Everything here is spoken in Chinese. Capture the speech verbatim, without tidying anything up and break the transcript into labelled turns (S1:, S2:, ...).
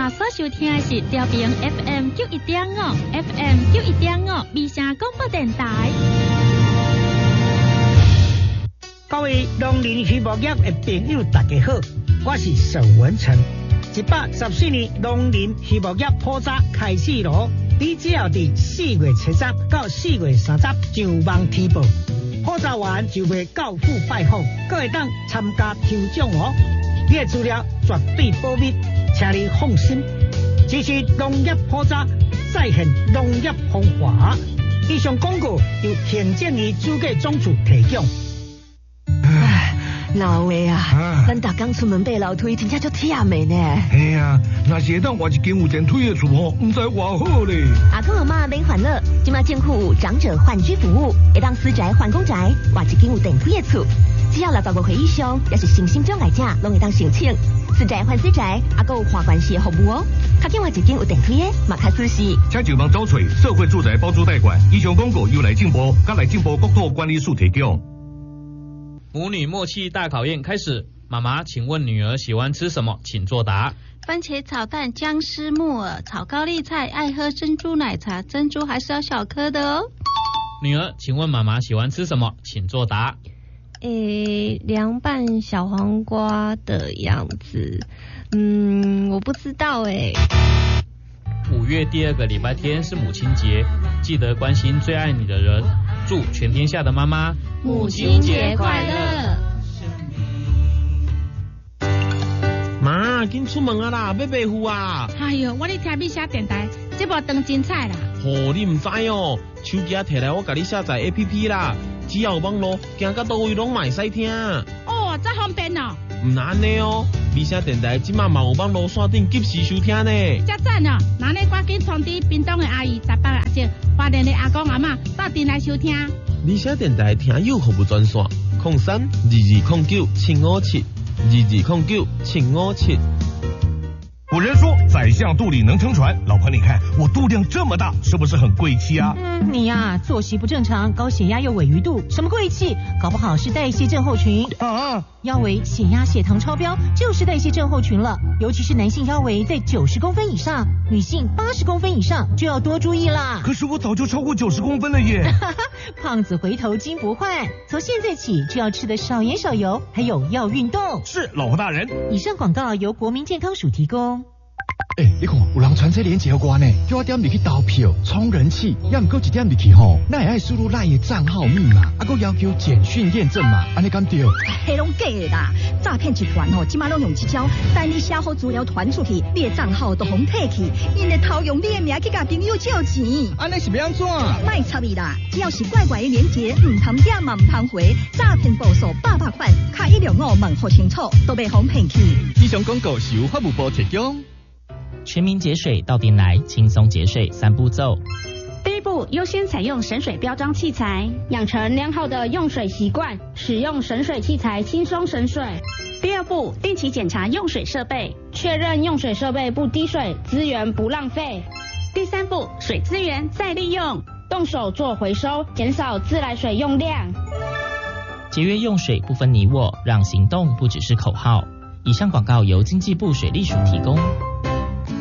S1: 家所收听的是调频 F M 九一点五 F M 九一点五微声广播电台。
S2: 各位农林渔牧业的朋友大家好，我是邵文成。一百十四年农林渔牧业普查开始咯，你只要伫四月七十到四月三十上网填报，普查完就会到府拜访，各会当参加抽奖哦。你的资料绝对保密，请你放心。这是农业普查，再现农业方法。以上广告由行政院主计总处提供。
S3: 老话啊，咱逐工出门爬楼梯，真正足忝的呢。
S4: 嘿啊，若是会当换一间有电梯的厝吼，唔知偌好咧。
S3: 阿公阿妈免烦恼，今麦政府有长者换居服务，会当私宅换公宅，换一间有电梯的厝。只要六十五岁以上，也是身心障碍者，拢会当申请私宅换私宅，还佫有跨关系的服务哦。较紧换一间有电梯的，嘛较舒适。
S5: 请上网找找社会住宅包租代管，以上广告由来进步，甲来进步国土管理署提供。
S6: 母女默契大考验开始，妈妈，请问女儿喜欢吃什么？请作答。
S1: 番茄炒蛋、姜丝木耳、炒高丽菜，爱喝珍珠奶茶，珍珠还是要小颗的哦。
S6: 女儿，请问妈妈喜欢吃什么？请作答。
S7: 诶，凉拌小黄瓜的样子，嗯，我不知道诶。
S6: 五月第二个礼拜天是母亲节，记得关心最爱你的人。祝全天下的妈妈
S1: 母亲节快乐！
S8: 妈，紧出门啊啦，要买货啊！
S1: 哎呦，我咧听美声电台，这部当精彩啦！
S8: 哦，你唔知哦，手机啊摕来我甲你下载 A P P 啦，只要有网络，行到倒位拢嘛会使听。
S1: 哦，这方便哦！
S8: 唔难呢哦，美声电台即马嘛有网络线顶及时收听呢。
S1: 真赞哦！那你赶紧通知屏东的阿姨、台北的阿姐、花莲的阿公阿嬷到店来收听。
S8: 美声电台听友服务专线：零三二二零九七五七二二零九七五七。
S5: 古人说宰相肚里能撑船，老婆你看我肚量这么大，是不是很贵气啊？
S9: 嗯，你呀、啊、作息不正常，高血压又尾鱼肚，什么贵气？搞不好是代谢症候群啊！腰围、血压、血糖超标就是代谢症候群了，尤其是男性腰围在九十公分以上，女性八十公分以上就要多注意啦。
S5: 可是我早就超过九十公分了耶！
S9: 胖子回头金不换，从现在起就要吃得少盐少油，还有要运动。
S5: 是，老婆大人。
S9: 以上广告由国民健康署提供。
S10: 诶、欸，你看有人传这链接给我呢，叫我点入去投票充人气，要唔够一点入去吼，那也爱输入赖的账号密码，啊，佮要求简讯验证嘛，安尼敢对？
S11: 迄拢假的啦，诈骗集团吼，即马拢用这招，等你写好资料传出去，你的账号都互摕去，因会偷用你的名去甲朋友借钱。
S10: 安尼是要安怎？
S11: 卖插伊啦，只要是怪怪的链接，唔通点嘛唔通回，诈骗报数百百款，卡一六五问好清楚，都被互骗去。
S10: 以上广告是由法务部提供。
S12: 全民节水到店来，轻松节水三步骤。
S13: 第一步，优先采用省水标章器材，养成良好的用水习惯，使用省水器材轻松省水。第二步，定期检查用水设备，确认用水设备不滴水，资源不浪费。第三步，水资源再利用，动手做回收，减少自来水用量。
S12: 节约用水不分你我，让行动不只是口号。以上广告由经济部水利署提供。